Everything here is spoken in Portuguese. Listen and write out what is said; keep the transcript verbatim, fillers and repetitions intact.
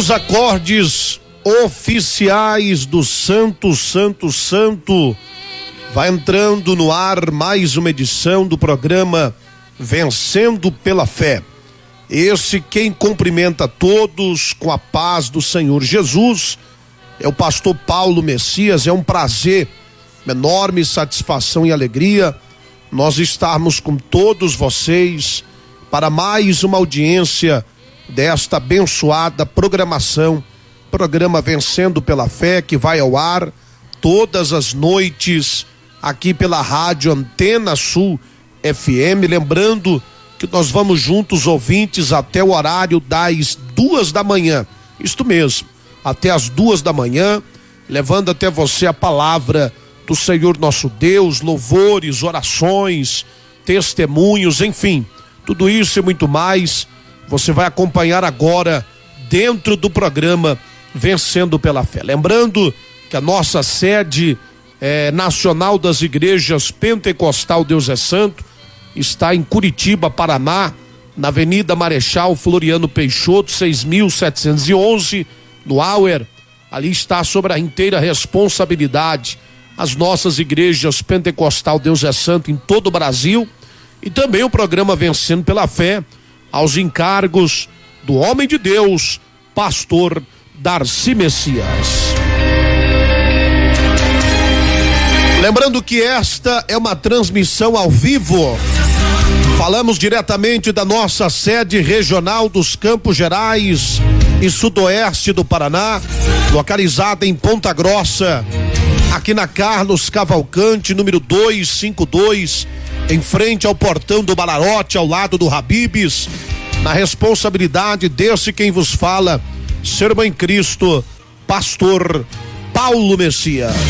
Nos acordes oficiais do Santo, Santo, Santo, vai entrando no ar mais uma edição do programa Vencendo pela Fé. Esse quem cumprimenta todos com a paz do Senhor Jesus é o pastor Paulo Messias. É um prazer, enorme satisfação e alegria nós estarmos com todos vocês para mais uma audiência desta abençoada programação, programa Vencendo pela Fé, que vai ao ar todas as noites aqui pela rádio Antena Sul F M. Lembrando que nós vamos juntos, ouvintes, até o horário das duas da manhã, isto mesmo, até as duas da manhã, levando até você a palavra do Senhor nosso Deus, louvores, orações, testemunhos, enfim, tudo isso e muito mais você vai acompanhar agora dentro do programa Vencendo pela Fé. Lembrando que a nossa sede é, nacional das igrejas Pentecostal Deus é Santo está em Curitiba, Paraná, na Avenida Marechal Floriano Peixoto, seis mil setecentos e onze, no Auer. Ali está sobre a inteira responsabilidade as nossas igrejas Pentecostal Deus é Santo em todo o Brasil, e também o programa Vencendo pela Fé aos encargos do homem de Deus, pastor Darcy Messias. Lembrando que esta é uma transmissão ao vivo. Falamos diretamente da nossa sede regional dos Campos Gerais e Sudoeste do Paraná, localizada em Ponta Grossa, aqui na Carlos Cavalcante, número duzentos e cinquenta e dois, em frente ao portão do Balarote, ao lado do Habib's, na responsabilidade desse quem vos fala, servo em Cristo, pastor Paulo Messias.